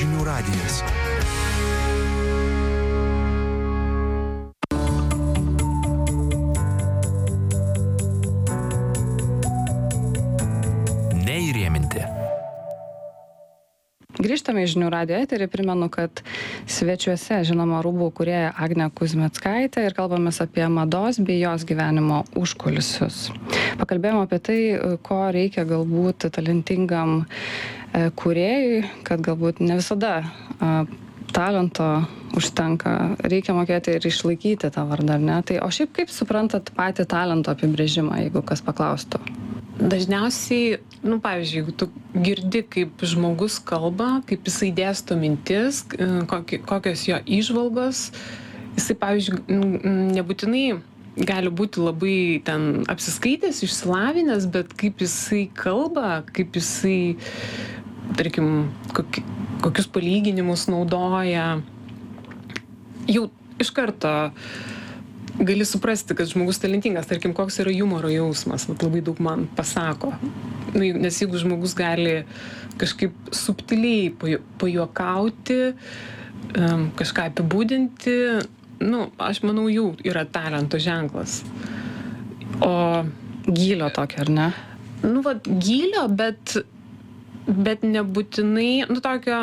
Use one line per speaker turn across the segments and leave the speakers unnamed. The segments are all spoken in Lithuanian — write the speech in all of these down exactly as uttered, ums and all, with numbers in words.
Žinių radijas. Neįrėminti.
Grįžtame į Žinių radijo eterį. Primenu, kad svečiuose žinoma rūbų kūrėja Agnė Kuzmickaitė ir kalbamės apie mados bei jos gyvenimo užkulisius. Pakalbėjome apie tai, ko reikia galbūt talentingam kūrėjui, kad galbūt ne visada talento užtenka, reikia mokėti ir išlaikyti tą vardą, ar ne? Tai, o šiaip kaip suprantat patį talento apibrėžimą, jeigu kas paklaustų?
Dažniausiai, nu, pavyzdžiui, jeigu tu girdi, kaip žmogus kalba, kaip jisai dėsto mintis, kokios jo įžvalgos, jisai, pavyzdžiui, nebūtinai gali būti labai ten apsiskaitęs, išsilavinęs, bet kaip jisai kalba, kaip jisai, tarkim, kokius palyginimus naudoja, jau iš karto gali suprasti, kad žmogus talentingas, tarkim, koks yra humoro jausmas, vat labai daug man pasako. Nu, nes jeigu žmogus gali kažkaip subtiliai pajuokauti, um, kažką apibūdinti, nu, aš manau, jau yra talento ženklas. O
gylio tokio, ar ne?
Nu, vat, gylio, bet, bet nebūtinai, nu, tokio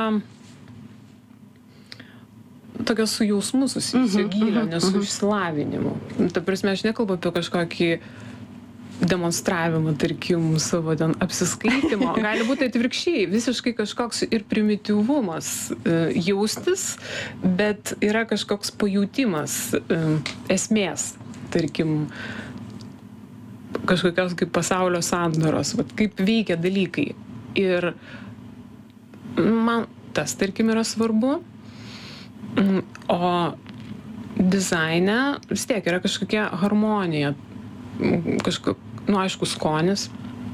tokio su jausmu susijusio
Mhm,
gylio,
mhm,
ne su
mhm.
išsilavinimu. Ta prasme, aš nekalbu apie kažkokį demonstravimą, tarkim, savo ten apsiskaitimo. Gali būti atvirkščiai, visiškai kažkoks ir primityvumas e, jaustis, bet yra kažkoks pajūtimas e, esmės, tarkim, kažkokios kaip pasaulio sandaros, vat, kaip veikia dalykai. Ir man tas, tarkim, yra svarbu. O dizaine vis tiek yra kažkokia harmonija, kažko, nu, aišku, skonis.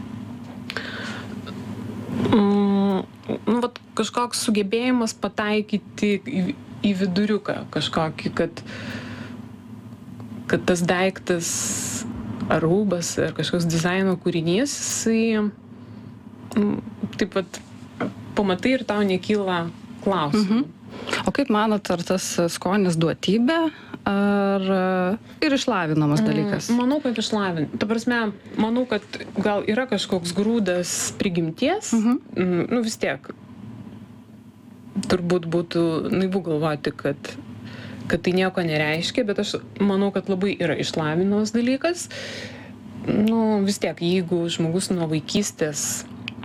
Mm, nu, vat, kažkoks sugebėjimas pataikyti į, į viduriuką kažkokį, kad, kad tas daiktas ar rūbas, ar kažkoks dizaino kūrinys, jisai mm, taip pat pamatai ir tau nekyla klausimų.
Mhm. O kaip manot, ar tas skonis duotybė, ar ir išlavinamas dalykas?
Mm, manau, kad išlavin. Ta prasme, manau, kad gal yra kažkoks grūdas prigimties,
Mhm.
mm, nu vis tiek. Turbūt būtų naivu galvoti, kad, kad tai nieko nereiškia, bet aš manau, kad labai yra išlavinamas dalykas. Nu, vis tiek, jeigu žmogus nuo vaikystės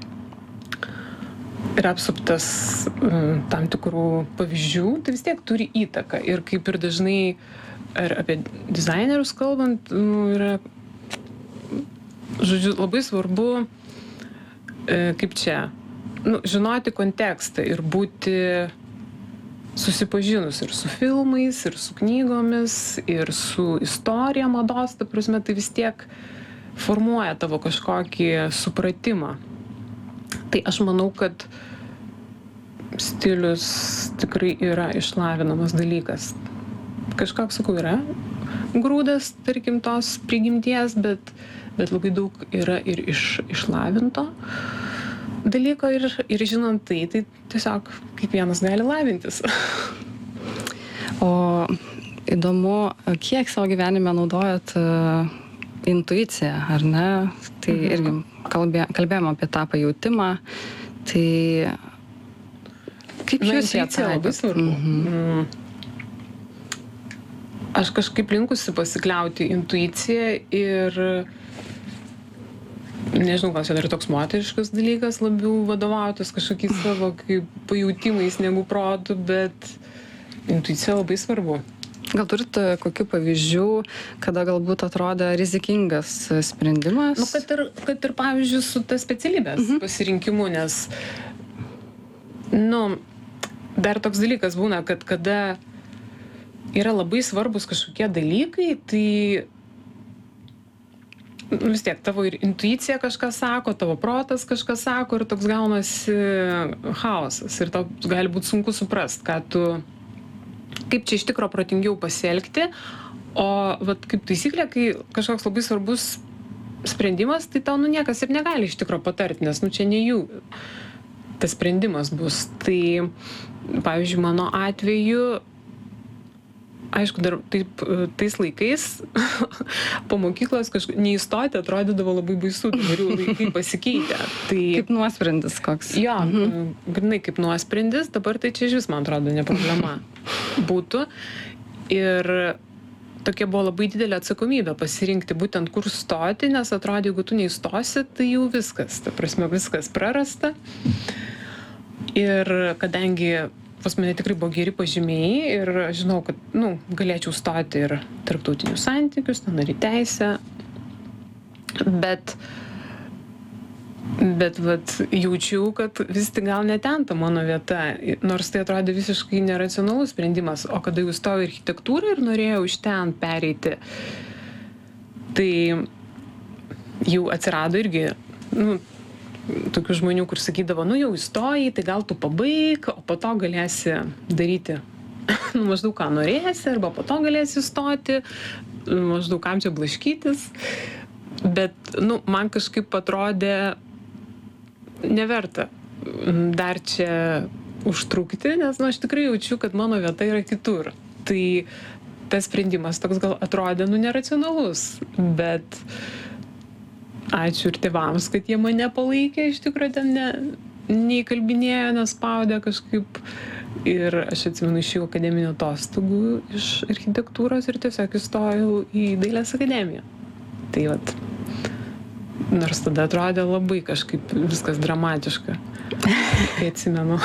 yra apsuptas um, tam tikrų pavyzdžių, tai vis tiek turi įtaką. Ir kaip ir dažnai, ar apie dizainerius kalbant, nu, yra, žodžiu, labai svarbu, e, kaip čia, nu, žinoti kontekstą ir būti susipažinus ir su filmais, ir su knygomis, ir su istorija mados, ta prasme, tai vis tiek formuoja tavo kažkokį supratimą. Tai aš manau, kad stilius tikrai yra išlavinamas dalykas. Kažkoks, sakau, yra grūdas, tarkim, tos prigimties, bet, bet labai daug yra ir iš, išlavinto dalyko ir, ir žinant tai, tai tiesiog kiekvienas gali lavintis.
O įdomu, kiek savo gyvenime naudojat uh, intuiciją, ar ne? Tai
Mhm.
irgi kalbė, kalbėjom apie tą pajautimą. Tai kaip
Na,
jūs ją
intuicija labai
atradote?
svarbu.
Mhm.
Mm. Aš kažkaip linkusi pasikliauti intuiciją ir nežinau, gal čia dar toks moteriškas dalykas, labiau vadovautis kažkokiais savo kaip pajautimais negu protu, bet intuicija labai svarbu.
Gal turit kokių pavyzdžių, kada galbūt atrodė rizikingas sprendimas?
Nu, kad ir, kad ir pavyzdžiui, su ta specialybės mhm. pasirinkimu, nes, nu, dar toks dalykas būna, kad kada yra labai svarbus kažkokie dalykai, tai nu, vis tiek tavo ir intuicija kažką sako, tavo protas kažką sako ir toks gaunasi chaosas ir tau gali būti sunku suprast, ką tu, kaip čia iš tikro protingiau pasielgti, o vat, kaip taisyklė, kai kažkoks labai svarbus sprendimas, tai tau nu niekas ir negali iš tikro patarti, nes nu čia ne jų tas sprendimas bus. Tai, pavyzdžiui, mano atveju, aišku, dar taip, tais laikais po mokyklos kažkaip neįstoti atrodydavo labai baisu, dabar jau laikai pasikeitė. Tai,
kaip nuosprendis koks.
Jo, mhm. grinai kaip nuosprendis, dabar tai čia iš vis, man atrodo, ne problema būtų. Ir tokia buvo labai didelė atsakomybė pasirinkti būtent kur stoti, nes atrodė, jeigu tu neįstosi, tai jau viskas, ta prasme, viskas prarasta. Ir kadangi pas mane tikrai buvo geri pažymiai ir žinau, kad, nu, galėčiau stoti ir tarptautinius santykius, ten ar į teisę, bet, bet, vat, jaučiau, kad vis tik gal ne ten ta mano vieta, nors tai atrodė visiškai neracionalus sprendimas, o kada jau stojau į architektūrą ir norėjau iš ten pereiti, tai jau atsirado irgi, nu, tokių žmonių, kur sakydavo, nu jau įstojai, tai gal tu pabaig, o po to galėsi daryti nu, maždaug ką norėsi, arba po to galėsi įstoti, maždaug kam čia blaškytis. Bet, nu, man kažkaip atrodė neverta dar čia užtrukti, nes, nu, aš tikrai jaučiu, kad mano vieta yra kitur. Tai tas sprendimas toks gal atrodė, nu, neracionalus, bet ačiū ir tėvams, kad jie mane palaikė, iš tikrųjų ten ne, neįkalbinėjo, nespaudė kažkaip. Ir aš atsimenu iš jų akademinių atostogų iš architektūros ir tiesiog įstojau į Dailės akademiją. Tai vat, nors tada atrodė labai kažkaip viskas dramatiška, kai atsimenu.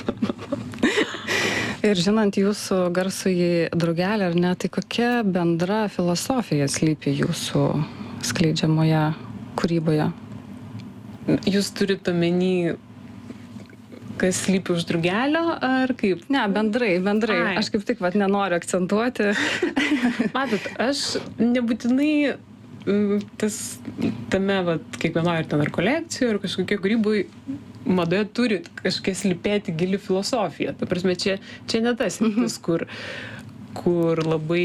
Ir žinant jūsų garsųjį drugelį, ar ne, tai kokia bendra filosofija slypi jūsų skleidžiamoje kūryboje?
Jūs turite omeny, kas slypi už drugelio, ar kaip?
Ne, bendrai, bendrai. Ai. Aš kaip tik vat nenoriu akcentuoti.
Matot, aš nebūtinai tas tame, vat, kiekvienoje ar ten ar kolekcijoje, ar kažkokie kūrybai madoje turi kažkokia slypėti gili filosofija. Ta prasme, čia, čia ne tas sritis, kur, kur labai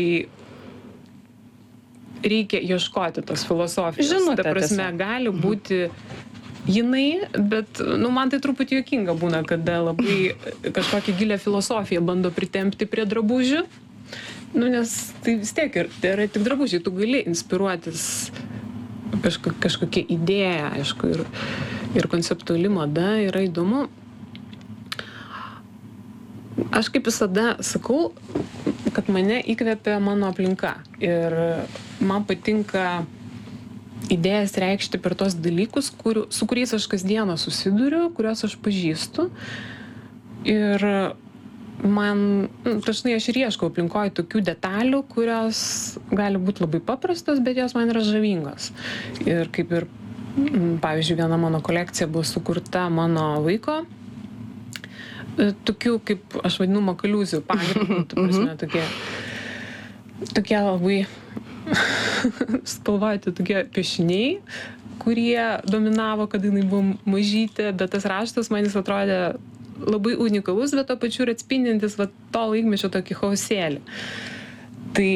reikia ieškoti tos filosofijos.
Žinote,
ta prasme,
tiesiog.
gali būti jinai, bet, nu, man tai truputį juokinga būna, kada labai kažkokią gilią filosofiją bando pritempti prie drabužių. Nu, nes tai vis tiek ir tai yra tik drabužiai, tu gali inspiruotis kažko, kažkokia idėja, aišku, ir, ir konceptuali mada yra įdomu. Aš kaip visada sakau, kad mane įkvepia mano aplinka ir man patinka idėjas reikšti per tos dalykus, kur, su kuriais aš kasdieną susiduriu, kuriuos aš pažįstu. Ir man, dažnai aš ir ieškau aplinkoje tokių detalių, kurios gali būti labai paprastos, bet jos man yra žavingos. Ir kaip ir, pavyzdžiui, viena mano kolekcija buvo sukurta mano vaiko, tokių, kaip aš vadinu, makaliūzių pagrindų, tu prasme, tokie, tokie labai spalvoti tokie piešiniai, kurie dominavo, kad jinai buvo mažytė, bet tas raštas man jis atrodė labai unikalus, bet to pačiu ir atspindintis va, to laikmečio tokį chaosėlį. Tai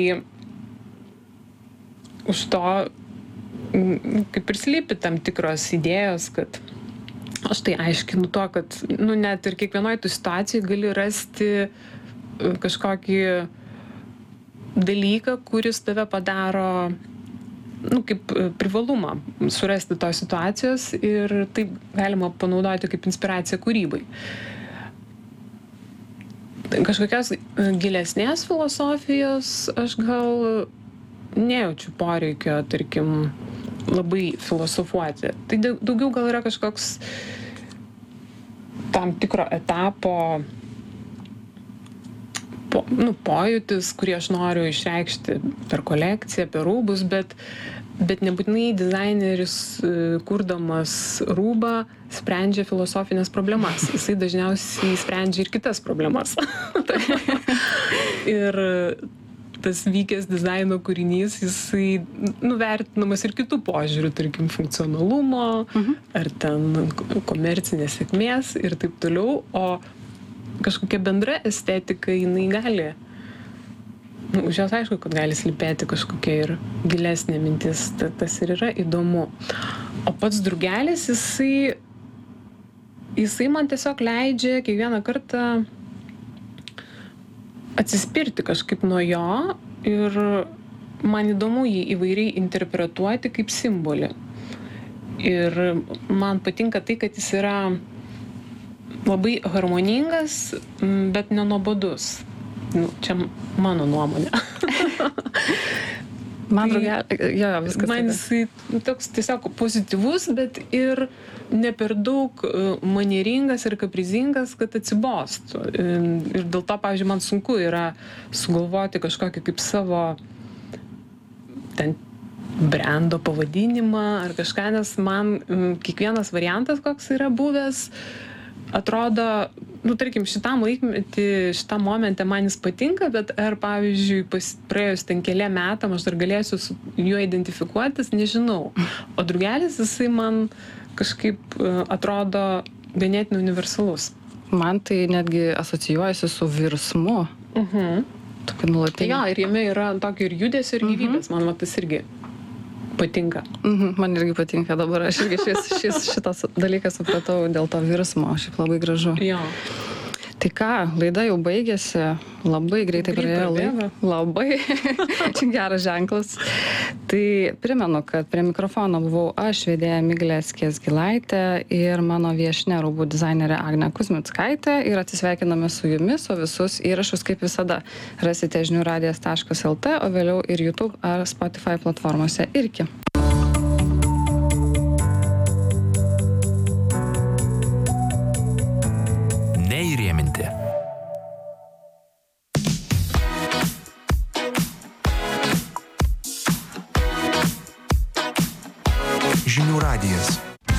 už to kaip ir slypi tam tikros idėjos, kad aš tai aiškinu to, kad nu, net ir kiekvienoje tų situacijų gali rasti kažkokį dalyką, kuris tave padaro nu, kaip privalumą surasti tos situacijos ir taip galima panaudoti kaip inspiraciją kūrybai. Kažkokios gilesnės filosofijos aš gal nejaučiu poreikio, tarkim, labai filosofuoti. Tai daugiau gal yra kažkoks tam tikro etapo po, nu, pojūtis, kurį aš noriu išreikšti per kolekciją, per rūbus, bet, bet nebūtinai dizaineris, kurdamas rūbą, sprendžia filosofinės problemas. Jisai dažniausiai sprendžia ir kitas problemas. Ir tas vykęs dizaino kūrinys, jisai nuvertinamas ir kitų požiūrių, tarkim, funkcionalumo, uh-huh. ar ten komercinės sėkmės ir taip toliau, o kažkokia bendra estetika, jinai gali, nu, už jos aišku, kad gali slypėti kažkokia ir gilesnė mintis, tas ir yra įdomu. O pats drugelis, jisai jisai man tiesiog leidžia kiekvieną kartą atsispirti kažkaip nuo jo ir man įdomu jį įvairiai interpretuoti kaip simbolį. Ir man patinka tai, kad jis yra labai harmoningas, bet nenuobodus. Nu, čia mano nuomonė.
Man atrodo, jo, viskas.
Man jisai toks tiesiog pozityvus, bet ir ne per daug manieringas ir kaprizingas, kad atsibostų. Ir dėl to, pavyzdžiui, man sunku yra sugalvoti kažkokį kaip savo ten brendo pavadinimą ar kažką, nes man kiekvienas variantas, koks yra buvęs, atrodo, nu, tarkim, šitam laikmetį, šitam momente man jis patinka, bet ar, pavyzdžiui, pas, praėjus ten keliem metam aš dar galėsiu su juo identifikuotis, nežinau. O drugelis, jisai man kažkaip atrodo ganėtinai universalus.
Man tai netgi asocijuojasi su virsmu.
Mhm.
Tokiu nuolatiniu.
Jo, ir jame yra tokio ir judesio, ir gyvybės. Mhm. Man va, tas irgi patinka.
Mhm, man irgi patinka dabar. Aš irgi šis, šis, šitas dalykas supratau dėl to virsmo. Šiaip labai gražu.
Jo.
Tai ką, laida jau baigėsi. Labai greitai praėjo laiką. Labai. Čia geras ženklas. Tai primenu, kad prie mikrofono buvau aš, vedėja Miglė Skiesgilaitė ir mano viešnia rūbų dizainerė Agnė Kuzmickaitė. Ir atsisveikiname su jumis, o visus įrašus, kaip visada, rasite žinių radijas taškas el tė, o vėliau ir YouTube ar Spotify platformose. Iki.